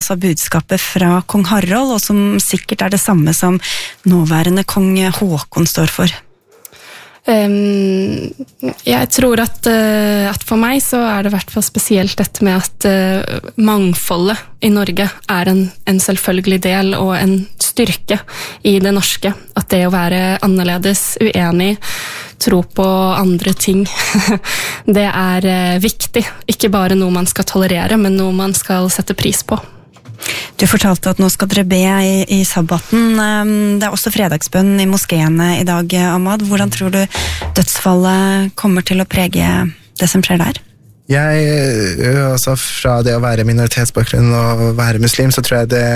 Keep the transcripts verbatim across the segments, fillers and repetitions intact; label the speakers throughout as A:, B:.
A: altså budskapet fra kong Harald, og som sikkert er det samme som nåværende kong Håkon står for.
B: Um, jeg tror at, uh, at for meg så er det i hvert fall spesielt dette med at uh, mangfoldet i Norge er en, en selvfølgelig del og en styrke i det norske. At det å være annerledes, uenig, tro på andre ting, det er uh, viktig. Ikke bare noe man skal tolerere, men noe man skal sette pris på.
A: Du fortalte at nå skal dere be i, i sabbaten. Det er også fredagsbønn i moskéene i dag, Ahmad. Hvordan tror du dødsfallet kommer til å prege det som skjer der?
C: Jeg, altså fra det å være minoritetsbakgrunn og være muslim, så tror jeg det,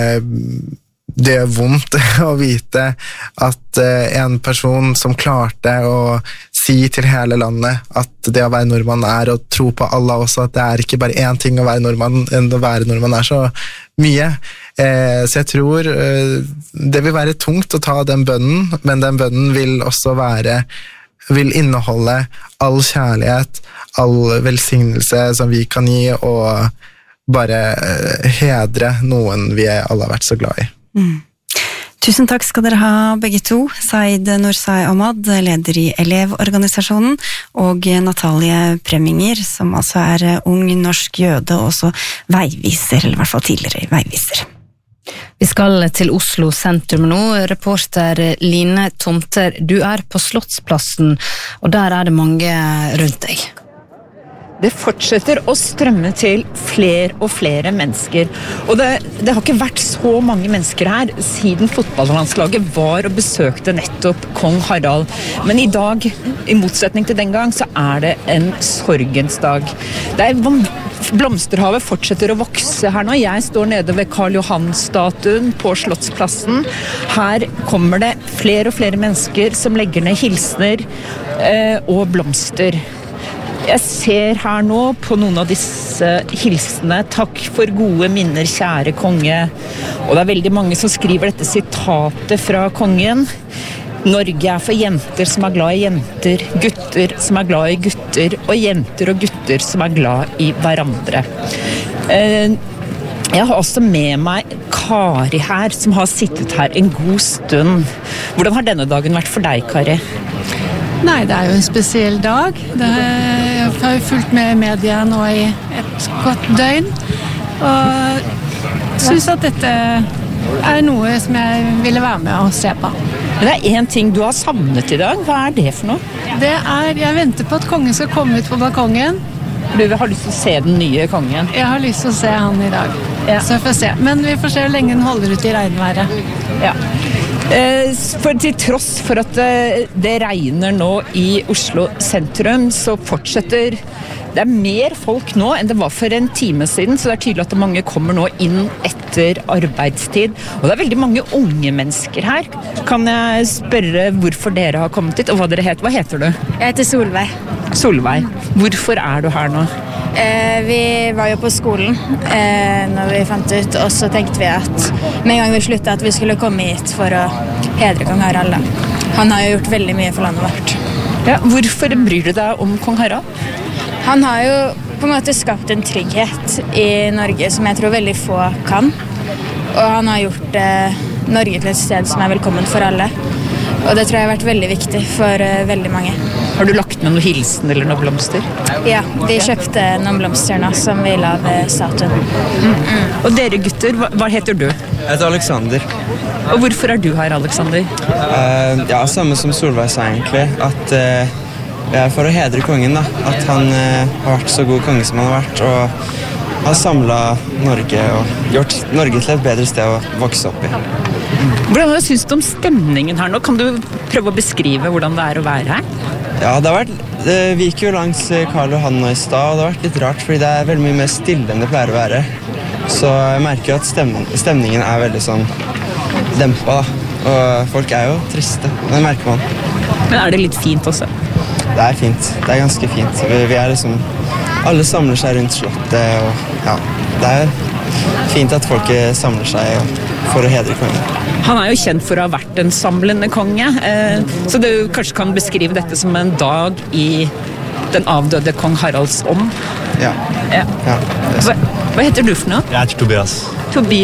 C: det er vondt å vite at en person som klarte å si til hele landet at det å være nordmann er å tro på Allah også, at det er ikke bare én ting å være nordmann, enn å være nordmann er så mye. Eh, så jeg tror eh, det vil være tungt å ta den bønnen, men den bønnen vil også være, vil inneholde all kjærlighet, all velsignelse som vi kan gi, og bare eh, hedre noen vi alle har vært så glad i.
A: Mm. Tusen takk skal dere ha begge to, Said Nursai Ahmad, leder i Elevorganisasjonen, og Natalie Preminger, som altså er ung norsk jøde, og også veiviser, eller i hvert fall tidligere veiviser.
D: Vi skal til Oslo sentrum nå. Reporter Line Tomter, du er på Slottsplassen, og der er det mange rundt deg.
E: Det fortsetter å strømme til flere og flere mennesker. Og det, det har ikke vært så mange mennesker her siden fotballlandslaget var og besøkte nettopp kong Harald. Men i dag, i motsetning til den gang, så er det en sorgens dag. Det er blomsterhavet fortsetter å vokse her nå. Jeg står nede ved Karl Johan-statuen på Slottsplassen. Her kommer det flere og flere mennesker som legger ned hilsner eh, og blomster. Jeg ser her nå på noen av disse hilsene. Takk for gode minner, kjære konge. Og det er veldig mange som skriver dette sitatet fra kongen. Norge er for jenter som er glad i jenter, gutter som er glad i gutter, og jenter og gutter som er glad i hverandre. Jeg har også med meg Kari her, som har sittet her en god stund. Hvordan har denne dagen vært for deg, Kari?
F: Nei, det er jo en spesiell dag. Det er, jeg har jo fulgt med i media nå i et godt døgn, og synes at dette er noe som jeg ville være med og se på.
E: Det er en ting du har savnet i dag. Hva er det for noe?
F: Det er, jeg venter på at kongen skal komme ut på balkongen.
E: Du har lyst til å se den nye kongen?
F: Jeg har lyst til å se han i dag, ja. Så jeg får se. Men vi får se hvor lenge den holder ut i regnværet.
E: Ja. For til tross for at det regner nå i Oslo sentrum, så fortsetter det er mer folk nå enn det var for en time siden, så det er tydelig at mange kommer nå inn etter arbeidstid. Og det er veldig mange unge mennesker her. Kan jeg spørre hvorfor dere har kommet hit, og hva dere heter? Hva heter du?
G: Jeg heter Solveig.
E: Solveig. Hvorfor er du her nå?
G: Eh, vi var jo på skolen eh, når vi fant ut, og så tenkte vi at med en gang vi sluttet at vi skulle komme hit for å hedre kong Harald. Han har jo gjort veldig mye for landet vårt.
E: Ja, hvorfor bryr du deg om kong Harald?
G: Han har jo på en måte skapt en trygghet i Norge som jeg tror veldig få kan. Og han har gjort eh, Norge til et sted som er velkommen for alle. Og det tror jeg har vært veldig viktig for uh, veldig mange.
E: Har du lagt med noen hilsen eller noen blomster?
G: Ja, vi kjøpte noen blomster nå som vi la ved statuen.
E: Mm. Mm. Og dere gutter, hva, hva heter du?
H: Jeg heter Alexander.
E: Og hvorfor er du her, Alexander?
H: Uh, ja, samme som Solveig sa egentlig, at uh, jeg er for å hedre kongen da. At han uh, har vært så god konge som han har vært, og har samlet Norge og gjort Norge til et bedre sted å vokse opp i.
E: Hvordan synes du om stemningen her nå? Kan du prøve å beskrive hvordan det er å være her?
H: Ja, det har vært, vi gikk jo langs Karl Johan nå i stad, og det har vært litt rart, fordi det er veldig mye mer stille enn det pleier å være. Så jeg merker jo at stemningen, stemningen er veldig sånn dempet da, og folk er jo triste, det merker man.
E: Men er det litt fint også?
H: Det er fint, det er ganske fint. Vi, vi er liksom, alle samler seg rundt slottet, og ja, det er fint at folk samler seg for å hedre kongen.
E: Han er jo kjent for å ha vært en samlende konge, eh, så du kanskje kan beskrive dette som en dag i den avdøde kong Haralds ånd.
H: Ja.
E: Ja.
H: Ja,
E: hva, hva heter du for noe?
I: Jeg heter Tobias.
E: Tobias.